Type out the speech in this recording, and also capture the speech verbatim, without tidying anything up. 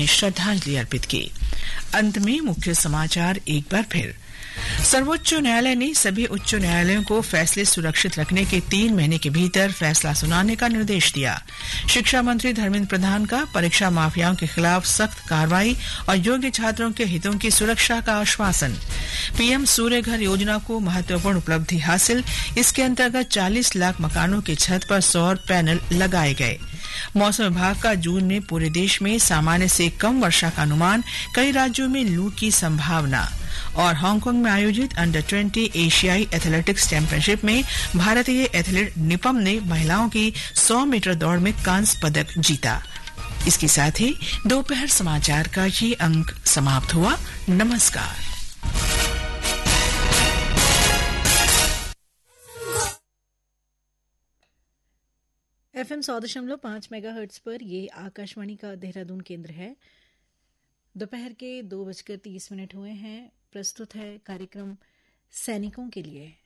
उन्हें श्रद्धांजलि अर्पित की। अंत में मुख्य समाचार एक बार फिर। सर्वोच्च न्यायालय ने सभी उच्च न्यायालयों को फैसले सुरक्षित रखने के तीन महीने के भीतर फैसला सुनाने का निर्देश दिया। शिक्षा मंत्री धर्मेंद्र प्रधान का परीक्षा माफियाओं के खिलाफ सख्त कार्रवाई और योग्य छात्रों के हितों की सुरक्षा का आश्वासन। पीएम सूर्य घर योजना को महत्वपूर्ण उपलब्धि हासिल। इसके अंतर्गत चालीस लाख मकानों की छत पर सौर पैनल लगाए गए। मौसम विभाग का जून में पूरे देश में सामान्य से कम वर्षा का अनुमान। कई राज्यों में लू की संभावना। और हांगकांग में आयोजित अंडर ट्वेंटी एशियाई एथलेटिक्स चैंपियनशिप में भारतीय एथलीट निपम ने महिलाओं की सौ मीटर दौड़ में कांस्य पदक जीता। इसके साथ ही दोपहर समाचार का ये अंक समाप्त हुआ। नमस्कार। एफएम सौ दशमलव पांच मेगाहर्ट्ज पर ये आकाशवाणी का देहरादून केंद्र है। दोपहर के दो बजकर तीस मिनट हुए हैं। प्रस्तुत है कार्यक्रम सैनिकों के लिए।